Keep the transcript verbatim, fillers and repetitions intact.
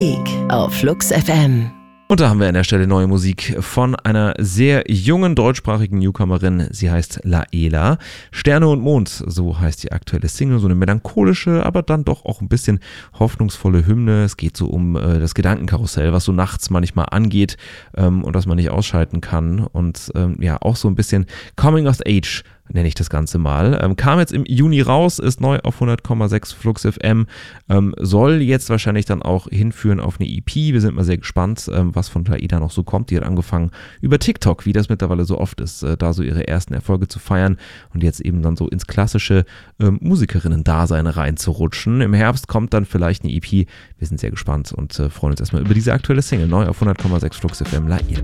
Auf Flux F M. Und da haben wir an der Stelle neue Musik von einer sehr jungen deutschsprachigen Newcomerin. Sie heißt Laela. Sterne und Mond, so heißt die aktuelle Single. So eine melancholische, aber dann doch auch ein bisschen hoffnungsvolle Hymne. Es geht so um äh, das Gedankenkarussell, was so nachts manchmal angeht ähm, und das man nicht ausschalten kann. Und ähm, ja, auch so ein bisschen Coming of Age nenne ich das Ganze mal. Ähm, kam jetzt im Juni raus, ist neu auf hundert Komma sechs Flux F M, ähm, soll jetzt wahrscheinlich dann auch hinführen auf eine E P. Wir sind mal sehr gespannt, ähm, was von Laela noch so kommt. Die hat angefangen über TikTok, wie das mittlerweile so oft ist, äh, da so ihre ersten Erfolge zu feiern und jetzt eben dann so ins klassische ähm, Musikerinnen-Dasein reinzurutschen. Im Herbst kommt dann vielleicht eine E P. Wir sind sehr gespannt und äh, freuen uns erstmal über diese aktuelle Single, neu auf hundert Komma sechs Flux F M, Laela.